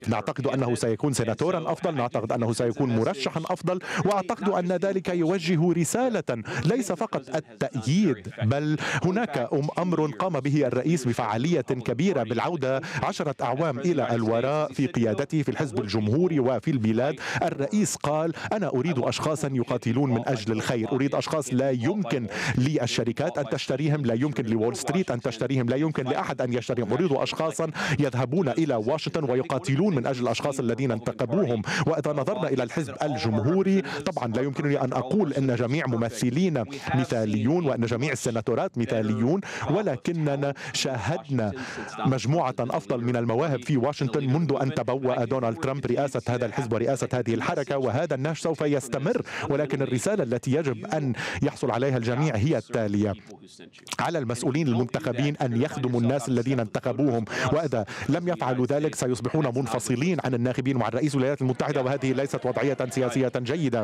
نعتقد أنه سيكون سيناتورا أفضل، نعتقد أنه سيكون مرشحا أفضل، وأعتقد أن ذلك يوجه رسالة ليس فقط التأييد، بل هناك أمر قام به الرئيس بفعالية كبيرة بالعودة 10 أعوام إلى الوراء في قيادته في الحزب الجمهوري وفي البلاد. الرئيس قال: أنا أريد أشخاصا يقاتلون من أجل الخير، أريد أشخاص لا يمكن للشركات أن تشتريهم، لا يمكن لول ستريت أن تشتريهم، لا يمكن لأحد أن يشتريهم. أريد أشخاصا يذهبون إلى واشنطن ويقاتلون من أجل الأشخاص الذين انتخبوهم. وإذا نظرنا إلى الحزب الجمهوري، طبعا لا يمكنني أن أقول أن جميع ممثلين مثاليون وأن جميع السيناتورات مثاليون، ولكننا شاهدنا مجموعة أفضل من المواهب في واشنطن منذ أن تبوأ دونالد ترامب رئاسة هذا الحزب ورئاسة هذه الحركة، وهذا النهج سوف يستمر. ولكن الرسالة التي يجب أن يحصل عليها الجميع هي التالية: على المسؤولين المنتخبين أن يخدموا الناس الذين انتخبوهم، وإذا لم يفعلوا ذلك سيصبحون منفصلين عن الناخبين وعن رئيس الولايات المتحدة، وهذه ليست وضعية سياسية جيدة.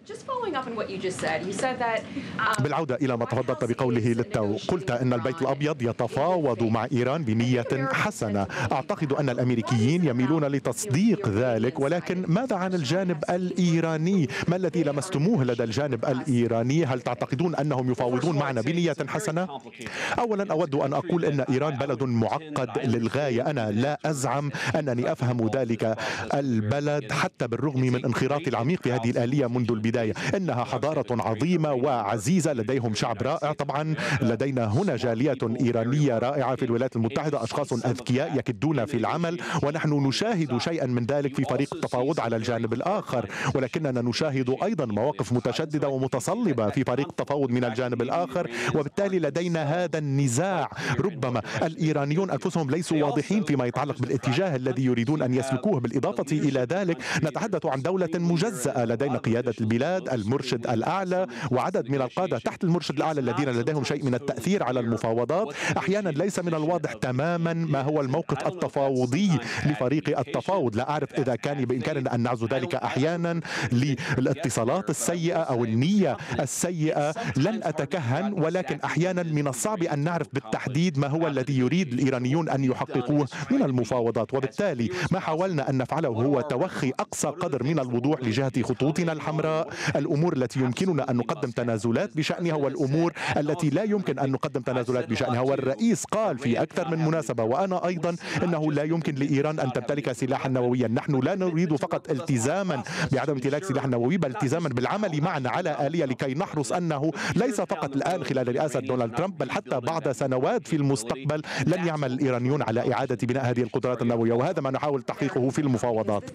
بالعودة إلى ما تفضلت بقوله للتو، قلت أن البيت الأبيض يتفاوض مع إيران بنية حسنة. أعتقد أن الأمريكيين يميلون لتصديق ذلك، ولكن ماذا عن الجانب الإيراني؟ ما الذي لمستموه لدى الجانب الإيراني؟ هل تعتقدون أنهم يفاوضون معنا بنية حسنة؟ أولا أود أن أقول أن إيران بلد معقد للغاية. أنا لا أزعم أنني أفهم ذلك البلد حتى بالرغم من انخراطي العميق في هذه الآلية منذ البداية. إنها حضارة عظيمة وعزيزة، لديهم شعب رائع. طبعا لدينا هنا جالية إيرانية رائعة في الولايات المتحدة، أشخاص أذكياء يكدون في العمل، ونحن نشاهد شيئا من ذلك في فريق التفاوض على الجانب الآخر. ولكننا نشاهد أيضا مواقف متشددة ومتصلبة في فريق التفاوض من الجانب الآخر، وبالتالي لدينا هذا النزاع. ربما الإيرانيون أنفسهم ليسوا واضحين فيما يتعلق بالاتجاه الذي يريدون أن يسلكوه. بالإضافة إلى ذلك نتحدث عن دولة مجزأة، لدينا قيادة البلاد، المرشد الأعلى، وعدد من القادة تحت المرشد الأعلى الذين لديهم شيء من التأثير على المفاوضات. أحيانا ليس من الواضح تماما ما هو الموقف التفاوضي لفريق التفاوض. لا أعرف إذا كان بإمكاننا أن نعزو ذلك أحيانا للاتصالات السيئة أو النية السيئة، لن أتكهن، ولكن أحيانا من الصعب أن نعرف بالتحديد ما هو الذي يريد الإيرانيون أن يحققوه من المفاوضات. وبالتالي ما حاولنا أن نفعله هو توخي أقصى قدر من الوضوح لجهة خطوطنا الحمراء، الأمور التي يمكننا أن نقدم تنازلات بشأنها والأمور التي لا يمكن أن نقدم تنازلات بشأنها. والرئيس قال في أكثر من مناسبة، وأنا أيضا، أنه لا يمكن لإيران أن تمتلك سلاحا نوويا. نحن لا نريد فقط التزاما بعدم امتلاك سلاح نووي، بل التزاما بالعمل معنا على آلية لكي نحرص أنه ليس فقط الآن خلال رئاسة دونالد ترامب، بل حتى بعد سنوات في المستقبل لن يعمل الإيرانيون على إعادة بناء هذه القدرات النووية، وهذا ما نحاول تحقيقه في المفاوضات.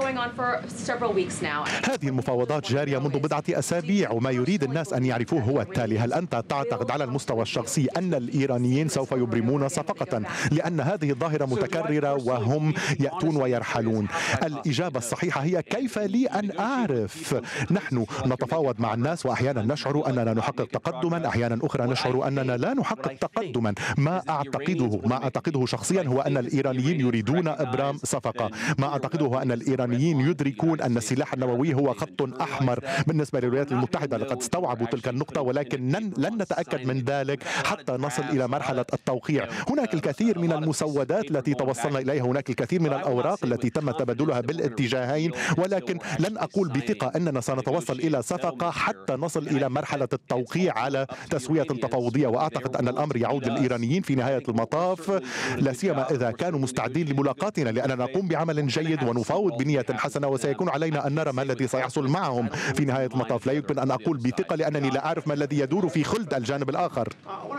هذه المفاوضات جارية منذ بضعة أسابيع، وما يريد الناس أن يعرفوه هو التالي: هل أنت تعتقد على المستوى الشخصي أن الإيرانيين سوف يبرمون صفقة؟ لأن هذه الظاهرة متكررة وهم يأتون ويرحلون. الإجابة الصحيحة هي: كيف لي أن أعرف؟ نحن نتفاوض مع الناس وأحيانا نشعر أننا نحقق تقدما، أحيانا أخرى نشعر أننا لا نحقق تقدما. ما أعتقده شخصيا هو أن الإيرانيين يريدون إبرام صفقة. ما أعتقده هو أن الإيرانيين يدركون أن السلاح النووي هو خط أحمر بالنسبة للولايات المتحدة. لقد استوعبوا تلك النقطة، ولكن لن نتأكد من ذلك حتى نصل إلى مرحلة التوقيع. هناك الكثير من المسودات التي توصلنا إليها، هناك الكثير من الأوراق التي تم تبادلها بالاتجاهين، ولكن لن أقول بثقة أننا سنتوصل إلى صفقة حتى نصل إلى مرحلة التوقيع على تسوية تفاوضية. وأعتقد أن الأمر يعود للإيرانيين في نهاية المطاف، لا سيما إذا كانوا مستعدين لملاقاتنا، لأننا نقوم بعمل جيد ونفاوض بنية حسنة، وسيكون علينا أن نرى ما الذي سيحصل معهم في نهاية المطاف. لا يمكن أن أقول بثقة لأنني لا أعرف ما الذي يدور في خلد الجانب الآخر.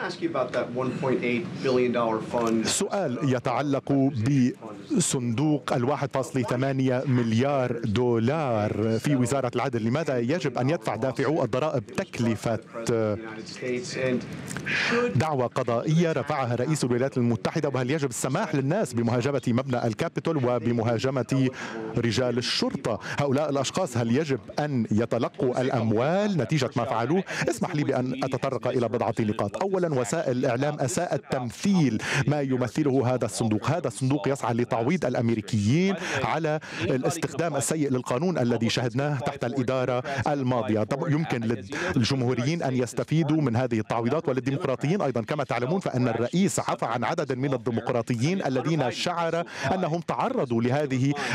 سؤال يتعلق بصندوق 1.8 مليار دولار في وزارة العدل. لماذا يجب أن يدفع دافعو الضرائب تكلفة دعوى قضائية رفعها رئيس الولايات المتحدة؟ وهل يجب السماح للناس بمهاجمة مبنى الكابيتول وبمهاجمة رجال الشرطة؟ هؤلاء الأشخاص هل يجب أن يتلقوا الأموال نتيجة ما فعلوه؟ اسمح لي بأن أتطرق إلى بضعة نقاط. أولا، وسائل الإعلام أساءت تمثيل ما يمثله هذا الصندوق. هذا الصندوق يسعى لتعويض الأمريكيين على الاستخدام السيء للقانون الذي شهدناه تحت الإدارة الماضية. يمكن للجمهوريين أن يستفيدوا من هذه التعويضات، وللديمقراطيين أيضا. كما تعلمون فإن الرئيس عفى عن عدد من الديمقراطيين الذين شعر أنهم تعرضوا لهذه